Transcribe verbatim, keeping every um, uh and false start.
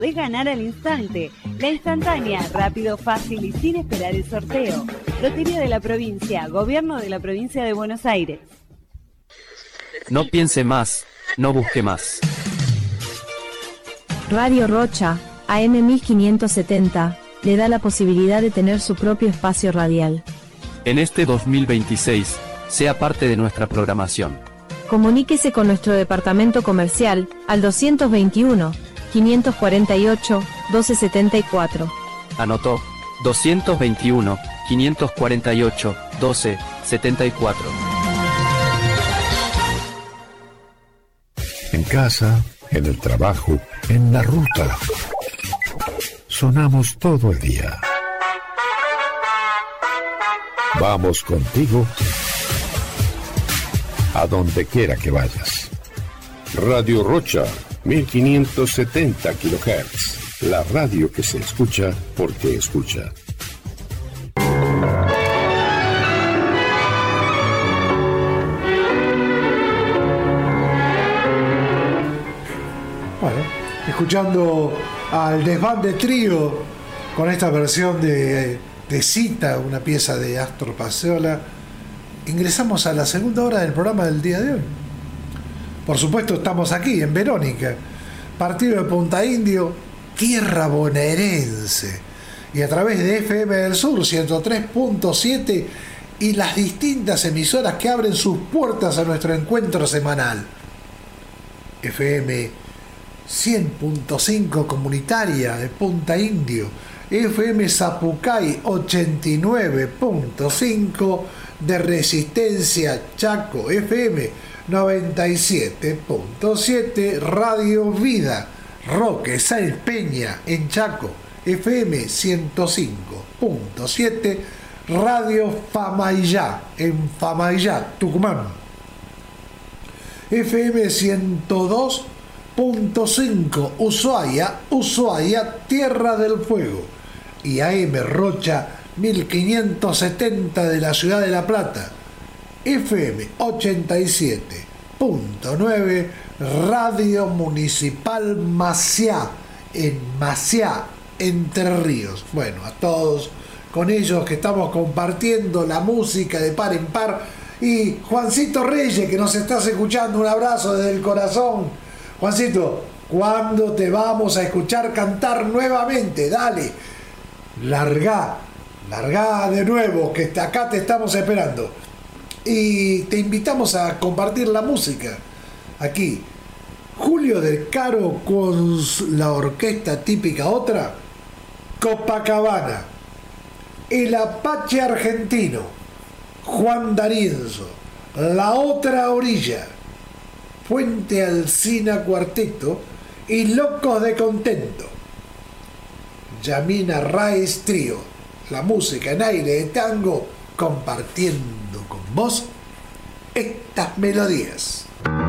Podés ganar al instante. La instantánea, rápido, fácil y sin esperar el sorteo. Lotería de la provincia, Gobierno de la provincia de Buenos Aires. No piense más, no busque más. Radio Rocha, A M mil quinientos setenta, le da la posibilidad de tener su propio espacio radial. En este dos mil veintiséis, sea parte de nuestra programación. Comuníquese con nuestro departamento comercial al doscientos veintiuno, quinientos cuarenta y ocho, doce setenta y cuatro. Anotó, doscientos veintiuno, quinientos cuarenta y ocho, doce setenta y cuatro. En casa, en el trabajo, en la ruta. Sonamos todo el día. Vamos contigo a donde quiera que vayas. Radio Rocha, mil quinientos setenta kilohertz. La radio que se escucha porque escucha. Bueno, escuchando al Desván de Trío con esta versión de, de Cita, una pieza de Astor Piazzolla, ingresamos a la segunda hora del programa del día de hoy. Por supuesto, estamos aquí en Verónica, partido de Punta Indio, tierra bonaerense, y a través de F M del Sur ciento tres punto siete y las distintas emisoras que abren sus puertas a nuestro encuentro semanal. F M cien punto cinco comunitaria de Punta Indio, F M Zapucay ochenta y nueve punto cinco de Resistencia Chaco, F M noventa y siete punto siete Radio Vida Roque Sáenz Peña en Chaco, F M ciento cinco punto siete Radio Famayá en Famayá, Tucumán, F M ciento dos punto cinco Ushuaia, Ushuaia, Tierra del Fuego, y A M Rocha mil quinientos setenta de la Ciudad de La Plata, F M ochenta y siete punto nueve Radio Municipal Maciá en Maciá, Entre Ríos. Bueno, a todos con ellos que estamos compartiendo la música de par en par, y Juancito Reyes que nos estás escuchando, un abrazo desde el corazón. Juancito, ¿cuándo te vamos a escuchar cantar nuevamente? Dale, largá, largá de nuevo, que acá te estamos esperando. Y te invitamos a compartir la música aquí. Julio del Caro con la orquesta típica otra, Copacabana, el Apache argentino, Juan D'Arienzo, La Otra Orilla, Puente Alsina Cuarteto y Locos de Contento. Yamina Raez Trío, la música en aire de tango, compartiendo con vos estas melodías.